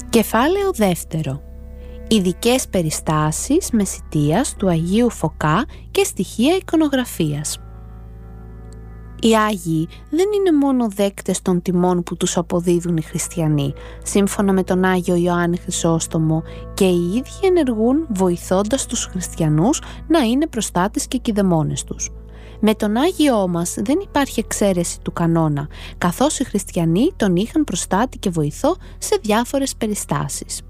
Κεφάλαιο δεύτερο. Ειδικές περιστάσεις μεσιτείας του Αγίου Φωκά και στοιχεία εικονογραφίας. Οι Άγιοι δεν είναι μόνο δέκτες των τιμών που τους αποδίδουν οι χριστιανοί, σύμφωνα με τον Άγιο Ιωάννη Χρυσόστομο, και οι ίδιοι ενεργούν βοηθώντας τους χριστιανούς να είναι προστάτες και κηδεμόνες τους. Με τον Άγιό μας δεν υπάρχει εξαίρεση του κανόνα, καθώς οι χριστιανοί τον είχαν προστάτη και βοηθό σε διάφορες περιστάσεις.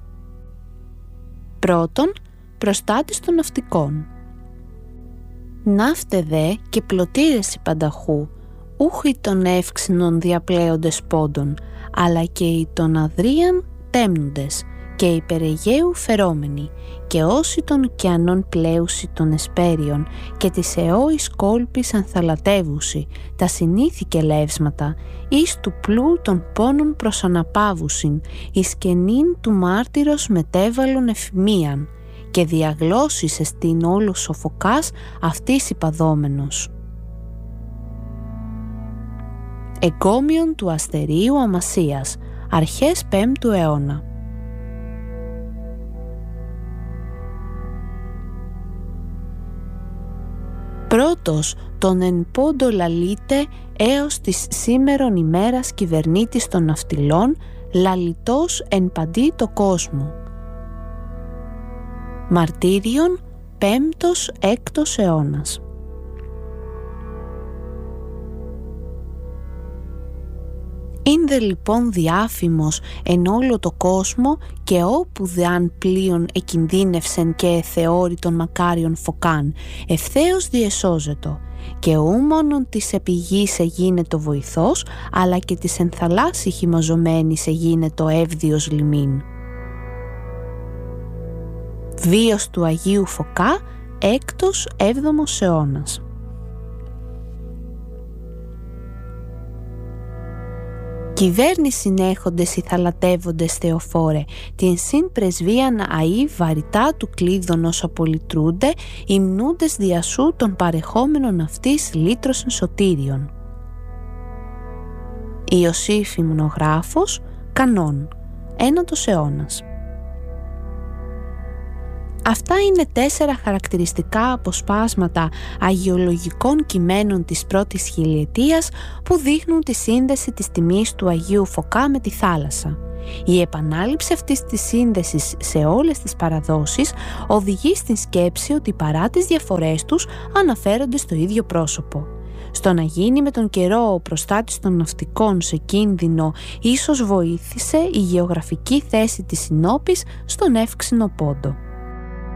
Πρώτον, προστάτης των ναυτικών. Ναύτε δε και πλωτήρες πανταχού, ούχοι των εύξηνων διαπλέοντες πόντων, αλλά και οι των αδρίαν τέμνοντες, και οι περαιγαίου φερόμενοι, και όσοι των ωκεανών πλέουσι των εσπέριων, και της αιώης κόλπης ανθαλατεύουσι, τα συνήθη και λεύσματα, εις του πλού των πόνων προσαναπάβουσιν, εις κενήν του μάρτυρος μετέβαλον εφημίαν, και διαγλώσσης εστίν όλος ο Φωκάς αυτής υπαδόμενος. Εγκόμιον του αστερίου Αμασίας, αρχές 5ου αιώνα. Πρώτος τον εν πόντο λαλείται έως της σήμερον ημέρας κυβερνήτης των ναυτιλών, λαλητός εν παντί το κόσμο. Μαρτύριον 5ος-6ος αιώνας. Ήνδε λοιπόν διάφημος εν όλο το κόσμο, και όπου δεάν πλοίον εκινδύνευσεν και εθεώρητον μακάριον Φωκάν, ευθέως διεσώζετο, και ου μόνον της επιγής εγίνετο βοηθός, αλλά και της εν θαλάσσι χυμαζωμένης εγίνετο εύδιος λιμήν. Βίος του Αγίου Φωκά, 6ος-7ος αιώνας. Κυβέρνησιν έχοντες οι θαλατεύοντες Θεοφόρε, την συν πρεσβείαν αΐ βαρυτά του κλείδωνος απολυτρούνται, υμνούντες διασού των παρεχόμενων αυτής λύτρωσιν σωτήριον. Ιωσήφ υμνογράφος, Κανών, 1ος αιώνας. Αυτά είναι 4 χαρακτηριστικά αποσπάσματα αγιολογικών κειμένων της πρώτης χιλιετίας που δείχνουν τη σύνδεση της τιμής του Αγίου Φωκά με τη θάλασσα. Η επανάληψη αυτής της σύνδεσης σε όλες τις παραδόσεις οδηγεί στην σκέψη ότι παρά τις διαφορές τους αναφέρονται στο ίδιο πρόσωπο. Στο να γίνει με τον καιρό ο προστάτης των ναυτικών σε κίνδυνο ίσως βοήθησε η γεωγραφική θέση της Συνόπης στον εύξηνο πόντο.